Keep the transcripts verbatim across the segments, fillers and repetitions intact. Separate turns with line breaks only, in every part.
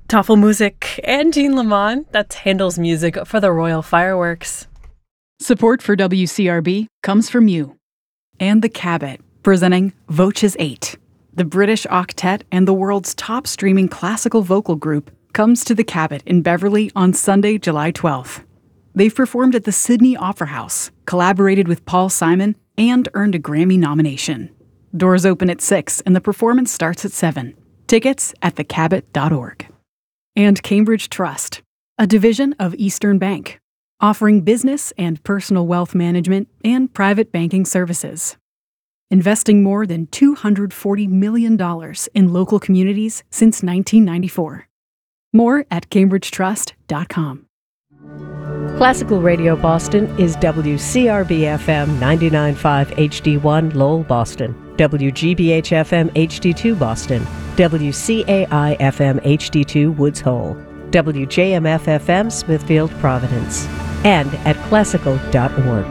Tafelmusik and Jean Lamont. That's Handel's music for the Royal Fireworks.
Support for W C R B comes from you. And the Cabot, presenting Voces eight. The British octet and the world's top streaming classical vocal group comes to the Cabot in Beverly on Sunday, July twelfth. They've performed at the Sydney Opera House, collaborated with Paul Simon, and earned a Grammy nomination. Doors open at six and the performance starts at seven. Tickets at the cabot dot org. And Cambridge Trust, a division of Eastern Bank, offering business and personal wealth management and private banking services. Investing more than two hundred forty million dollars in local communities since nineteen ninety-four. More at cambridge trust dot com.
Classical Radio Boston is W C R B F M ninety-nine point five H D one Lowell, Boston, W G B H F M H D two Boston, W C A I F M H D two Woods Hole, W J M F F M Smithfield, Providence, and at classical dot org.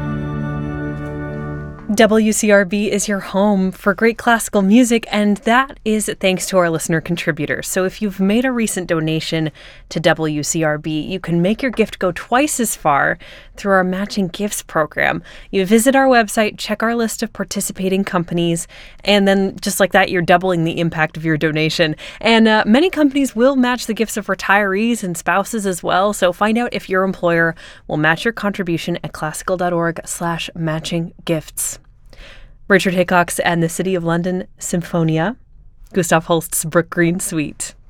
W C R B is your home for great classical music, and that is thanks to our listener contributors. So if you've made a recent donation to W C R B, you can make your gift go twice as far through our Matching Gifts program. You visit our website, check our list of participating companies, and then just like that, you're doubling the impact of your donation. And uh, many companies will match the gifts of retirees and spouses as well. So find out if your employer will match your contribution at classical dot org slash matching gifts. Richard Hickox and the City of London Symphonia, Gustav Holst's Brook Green Suite.